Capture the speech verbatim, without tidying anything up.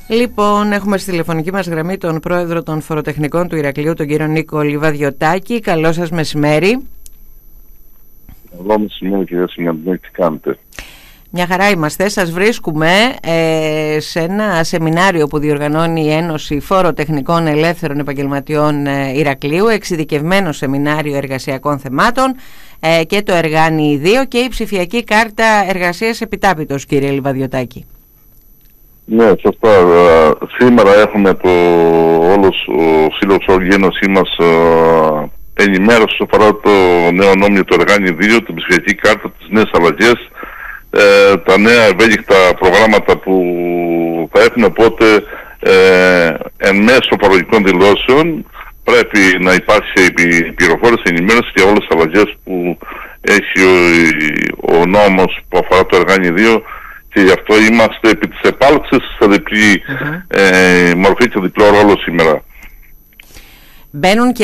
Λοιπόν, έχουμε στη τηλεφωνική μας γραμμή τον πρόεδρο των φοροτεχνικών του Ηρακλείου, τον κύριο Νίκο Λιβαδιωτάκη. Καλό σας μεσημέρι. Καλό μεσημέρι, κυρία Σιμιαντινή, τι κάνετε? Μια χαρά είμαστε. Σας βρίσκουμε ε, σε ένα σεμινάριο που διοργανώνει η Ένωση Φοροτεχνικών Ελεύθερων Επαγγελματιών ε, Ηρακλείου, εξειδικευμένο σεμινάριο εργασιακών θεμάτων ε, και το Εργάνι δύο και η ψηφιακή κάρτα εργασίας επιτάπητος, κύριε Λιβαδιωτάκη. Ναι, σωστά. Σήμερα έχουμε το όλος ο Σύλλογος, όλη η Ένωσή μας ενημέρωση όσον αφορά το νέο νόμιο του Εργάνι δύο, την ψηφιακή κάρτα, τις νέες αλλαγές, ε, τα νέα ευέλικτα προγράμματα που θα έχουν. Οπότε ε, εν μέσω παραγωγικών δηλώσεων πρέπει να υπάρχει πληροφόρηση, ενημέρωση για όλες τις αλλαγές που έχει ο, ο νόμος που αφορά το Εργάνι δύο, και γι' αυτό είμαστε επί της επάλξης σε διπλή mm-hmm. ε, μορφή και διπλό ρόλο σήμερα. Μπαίνουν και